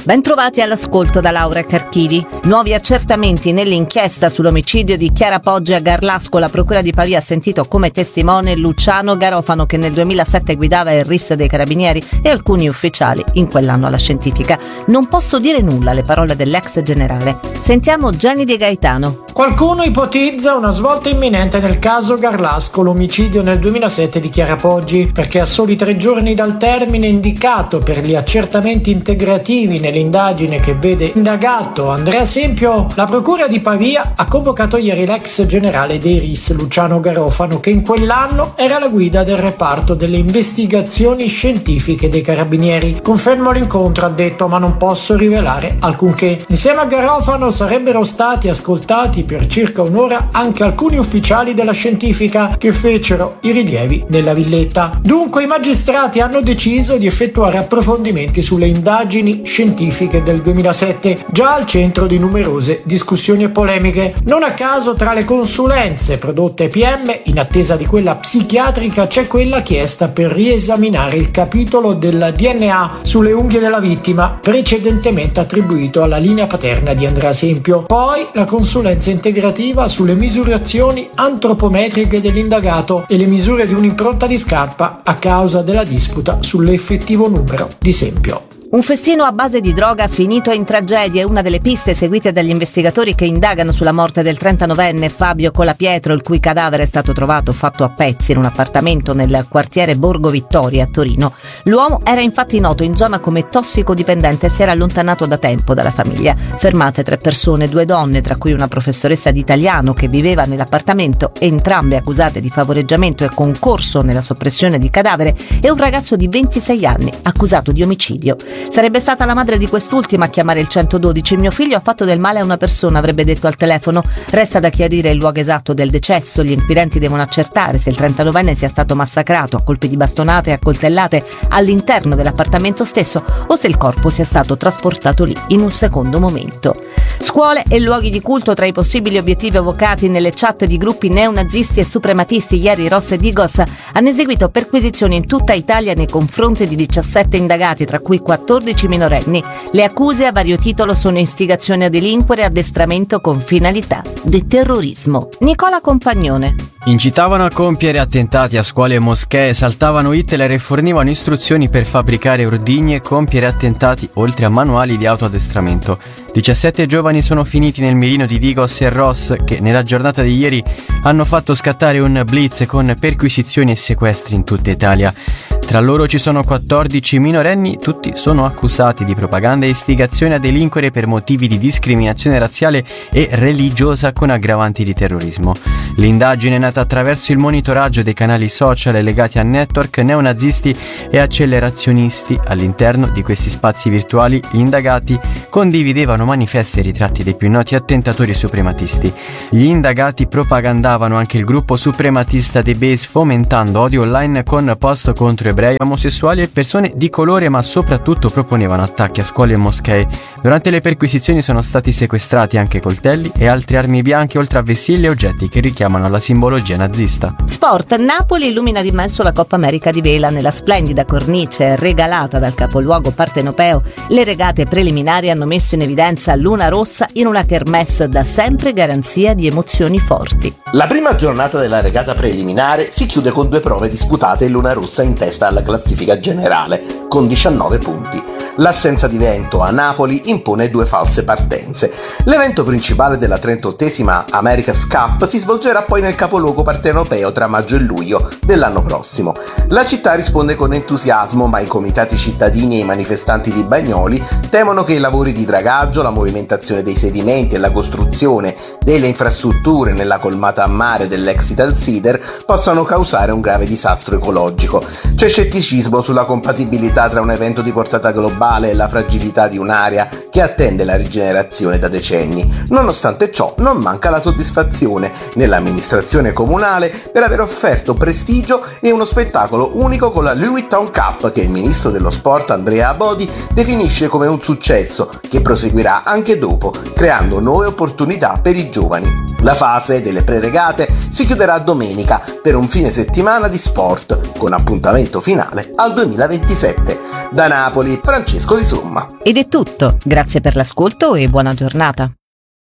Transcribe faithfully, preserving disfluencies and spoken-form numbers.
Bentrovati all'ascolto da Laura Carchidi. Nuovi accertamenti nell'inchiesta sull'omicidio di Chiara Poggi a Garlasco. La procura di Pavia ha sentito come testimone Luciano Garofano, che nel duemilasette guidava il R I S dei Carabinieri, e alcuni ufficiali in quell'anno alla Scientifica. Non posso dire nulla, le parole dell'ex generale. Sentiamo Gianni Di Gaetano. Qualcuno ipotizza una svolta imminente nel caso Garlasco, l'omicidio nel duemilasette di Chiara Poggi, perché a soli tre giorni dal termine indicato per gli accertamenti integrativi nell'indagine che vede indagato Andrea Sempio, la procura di Pavia ha convocato ieri l'ex generale dei R I S Luciano Garofano, che in quell'anno era alla guida del reparto delle investigazioni scientifiche dei Carabinieri. Confermo l'incontro, ha detto, ma non posso rivelare alcunché. Insieme a Garofano sarebbero stati ascoltati per circa un'ora anche alcuni ufficiali della Scientifica che fecero i rilievi della villetta. Dunque i magistrati hanno deciso di effettuare approfondimenti sulle indagini scientifiche del duemilasette, già al centro di numerose discussioni e polemiche. Non a caso tra le consulenze prodotte ai P M, in attesa di quella psichiatrica, c'è quella chiesta per riesaminare il capitolo del D N A sulle unghie della vittima, precedentemente attribuito alla linea paterna di Andrea Sempio. Poi la consulenza integrativa sulle misurazioni antropometriche dell'indagato e le misure di un'impronta di scarpa a causa della disputa sull'effettivo numero di Sempio. Un festino a base di droga finito in tragedia è una delle piste seguite dagli investigatori che indagano sulla morte del trentanovenne Fabio Colapietro, il cui cadavere è stato trovato fatto a pezzi in un appartamento nel quartiere Borgo Vittoria a Torino. L'uomo era infatti noto in zona come tossicodipendente e si era allontanato da tempo dalla famiglia. Fermate tre persone, due donne, tra cui una professoressa di italiano che viveva nell'appartamento, entrambe accusate di favoreggiamento e concorso nella soppressione di cadavere, e un ragazzo di ventisei anni accusato di omicidio. Sarebbe stata la madre di quest'ultima a chiamare il centododici. Mio figlio ha fatto del male a una persona, avrebbe detto al telefono. Resta da chiarire il luogo esatto del decesso. Gli inquirenti devono accertare se il trentanovenne sia stato massacrato a colpi di bastonate e a coltellate all'interno dell'appartamento stesso o se il corpo sia stato trasportato lì in un secondo momento. Scuole e luoghi di culto tra i possibili obiettivi evocati nelle chat di gruppi neonazisti e suprematisti. Ieri Ross e Digos hanno eseguito perquisizioni in tutta Italia nei confronti di diciassette indagati, tra cui quattordici minorenni. Le accuse a vario titolo sono istigazione a delinquere e addestramento con finalità di terrorismo. Nicola Compagnone. Incitavano a compiere attentati a scuole e moschee, saltavano Hitler e fornivano istruzioni per fabbricare ordigni e compiere attentati, oltre a manuali di autoaddestramento. diciassette giovani sono finiti nel mirino di Digos e Ross, che nella giornata di ieri hanno fatto scattare un blitz con perquisizioni e sequestri in tutta Italia. Tra loro ci sono quattordici minorenni, tutti sono accusati di propaganda e istigazione a delinquere per motivi di discriminazione razziale e religiosa con aggravanti di terrorismo. L'indagine è nata attraverso il monitoraggio dei canali social legati a network neonazisti e accelerazionisti. All'interno di questi spazi virtuali gli indagati condividevano manifesti e ritratti dei più noti attentatori suprematisti. Gli indagati propagandavano anche il gruppo suprematista The Base, fomentando odio online con post contro ebrei, omosessuali e persone di colore, ma soprattutto proponevano attacchi a scuole e moschee. Durante le perquisizioni sono stati sequestrati anche coltelli e altre armi bianche, oltre a vessilli e oggetti che richiamano alla simbologia nazista. Sport. Napoli illumina d'immenso la Coppa America di vela. Nella splendida cornice regalata dal capoluogo partenopeo, le regate preliminari hanno messo in evidenza Luna Rossa in una kermesse da sempre garanzia di emozioni forti. La prima giornata della regata preliminare si chiude con due prove disputate e Luna Rossa in testa alla classifica generale con diciannove punti. L'assenza di vento a Napoli impone due false partenze. L'evento principale della trentottesima America's Cup si svolgerà poi nel capoluogo partenopeo tra maggio e luglio dell'anno prossimo. La città risponde con entusiasmo, ma i comitati cittadini e i manifestanti di Bagnoli temono che i lavori di dragaggio, la movimentazione dei sedimenti e la costruzione delle infrastrutture nella colmata a mare dell'ex Italsider possano causare un grave disastro ecologico. C'è scetticismo sulla compatibilità tra un evento di portata globale e la fragilità di un'area che attende la rigenerazione da decenni. Nonostante ciò, non manca la soddisfazione nell'amministrazione comunale per aver offerto prestigio e uno spettacolo unico con la Louis Vuitton Cup, che il ministro dello sport Andrea Abodi definisce come un successo che proseguirà anche dopo, creando nuove opportunità per i giovani. La fase delle preregate si chiuderà domenica per un fine settimana di sport con appuntamento finale al duemilaventisette. Da Napoli, Francesco Francesco Di Somma. Ed è tutto, grazie per l'ascolto e buona giornata.